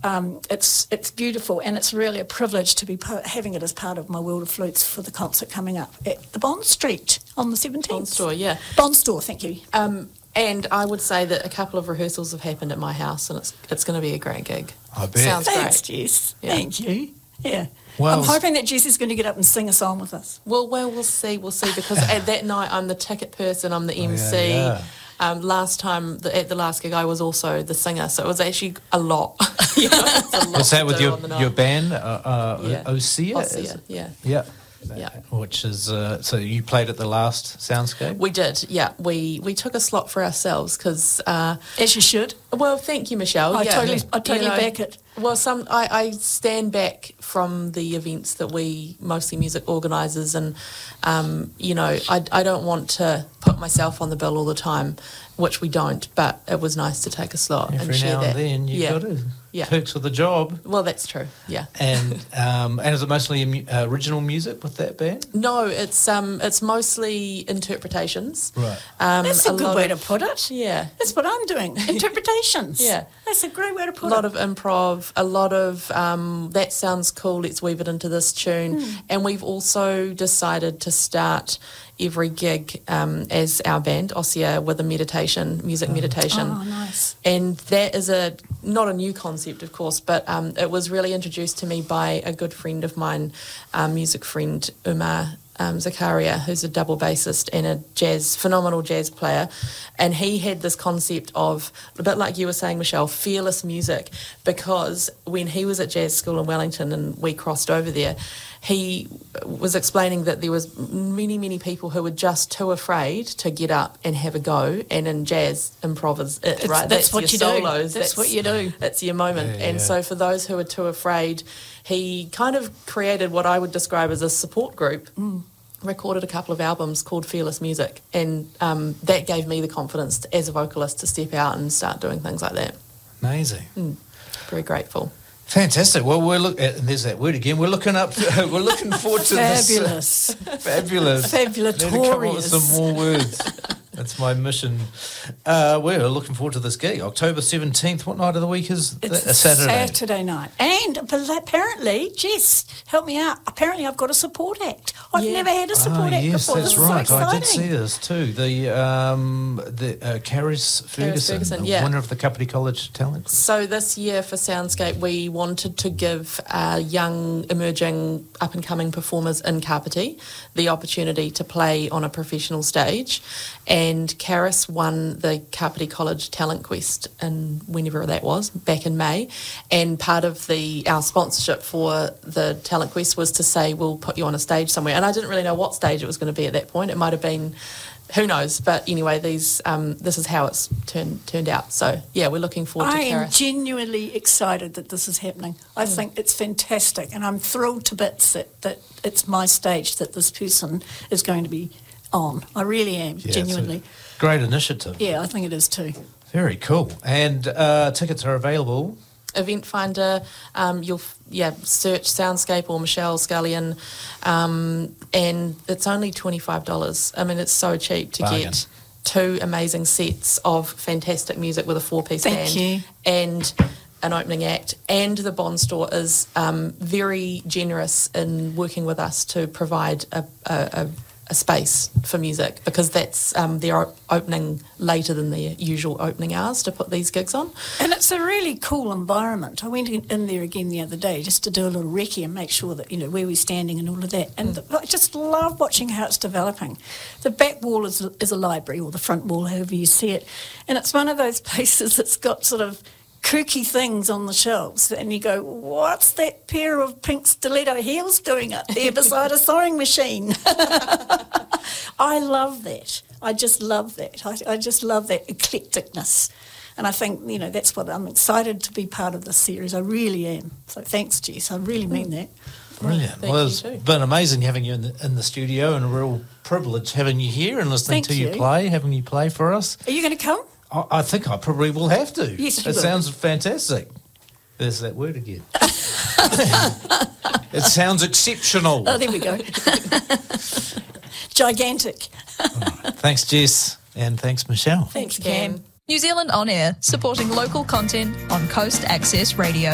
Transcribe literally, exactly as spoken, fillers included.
um, it's it's beautiful, and it's really a privilege to be po- having it as part of my World of Flutes for the concert coming up at the Bond Street on the seventeenth. Bond Store, yeah. Bond Store, thank you. Um, and I would say that a couple of rehearsals have happened at my house, and it's it's going to be a great gig. I bet. Sounds Thanks, great. Jess. Yeah. Thank you. Yeah. Well, I'm hoping that Jess is going to get up and sing a song with us. Well, well, we'll see, we'll see, because at that night I'm the ticket person, I'm the M C. Oh, yeah, yeah. Um, last time, the, at the last gig, I was also the singer, so it was actually a lot. You know, it's a lot Was that to with do your on the night. your band, uh, uh, Yeah. Osea? is Osea, it? yeah. Yeah. Yeah. Which is, uh, so you played at the last Soundscape? We did, yeah. We we took a slot for ourselves because... Uh, As you should. well, thank you, Michelle. I yeah. totally, I totally You know, back it. Well, some I, I stand back from the events that we, mostly music organisers, and, um, you know, I, I don't want to put myself on the bill all the time, which we don't, but it was nice to take a slot Every and share now that. and then you've yeah. got to. Yeah. Perks of the job. Well, that's true, yeah. And um, and is it mostly mu- uh, original music with that band? No, it's um, it's mostly interpretations. Right. Um, That's a, good lot way of- to put it. Yeah. That's what I'm doing. Interpretations. Yeah. That's a great way to A put lot it. of improv, a lot of um, that sounds cool, let's weave it into this tune. Hmm. And we've also decided to start every gig um, as our band, Osea, with a meditation, music meditation. Oh, nice. And that is a not a new concept, of course, but um, it was really introduced to me by a good friend of mine, um, music friend Umar um, Zakaria, who's a double bassist and a jazz, phenomenal jazz player. And he had this concept of, a bit like you were saying, Michelle, fearless music, because when he was at jazz school in Wellington and we crossed over there, he was explaining that there was many, many people who were just too afraid to get up and have a go. And in jazz, improv is it, That's- right? that's what your you do. solos. That's what you do. That's your moment. Yeah, and yeah. so for those who are too afraid, he kind of created what I would describe as a support group. Mm. Recorded a couple of albums called Fearless Music, and um, that gave me the confidence to, as a vocalist to step out and start doing things like that. Amazing. Very grateful. Fantastic. Well, we're look. Uh, there's that word again. We're looking up. we're looking forward to Fabulous. this. Fabulous. Fabulous. Need to come up with some more words. That's my mission. Uh, we're looking forward to this gig. October seventeenth. What night of the week is It's that? A Saturday. Saturday night. And apparently, Jess, help me out. Apparently, I've got a support act. I've Yeah. never had a support Ah, act yes, before. that's This is right. so I did exciting. see this too. The um, the uh, Karis Ferguson, Ferguson, the yeah. winner of the Kapiti College Talent Quiz. So this year for Soundscape, we wanted to give uh, young, emerging, up-and-coming performers in Kapiti the opportunity to play on a professional stage. And Karis won the Kapiti College Talent Quest in whenever that was, back in May. And part of the our sponsorship for the Talent Quest was to say, we'll put you on a stage somewhere. And I didn't really know what stage it was going to be at that point. It might have been... Who knows? But anyway, these um, this is how it's turned turned out. So yeah, we're looking forward I to am Karis. genuinely excited that this is happening. I think it's fantastic, and I'm thrilled to bits that, that it's my stage that this person is going to be on. I really am, Yeah, it's a genuinely. great initiative. Yeah, I think it is too. Very cool. And uh, tickets are available. Event Finder, um, you'll f- yeah search Soundscape or Michelle Scullion, um, and it's only twenty-five dollars. I mean, it's so cheap to Bargain. get two amazing sets of fantastic music with a four-piece Thank band you. and an opening act. And the Bond Store is um, very generous in working with us to provide a, a, a, a space for music, because that's um, they're opening later than their usual opening hours to put these gigs on. And it's a really cool environment. I went in, in there again the other day just to do a little recce and make sure that, you know, where we're standing and all of that. And Mm. the, I just love watching how it's developing. The back wall is, is a library, or the front wall, however you see it. And it's one of those places that's got sort of kooky things on the shelves, and you go, what's that pair of pink stiletto heels doing up there beside a sewing machine? I love that. I just love that. I, I just love that eclecticness. And I think, you know, that's what I'm excited to be part of this series. I really am. So thanks, Jess. I really mean that. Brilliant. Thank well, you it's too. been amazing having you in the, in the studio, and a real privilege having you here and listening Thank to you you. play, having you play for us. Are you going to come? I, I think I probably will have to. Yes, you It will. sounds fantastic. There's that word again. It sounds exceptional. Oh, there we go. Gigantic. Thanks, Jess, and thanks, Michelle. Thanks, Cam. Cam. New Zealand On Air, supporting local content on Coast Access Radio.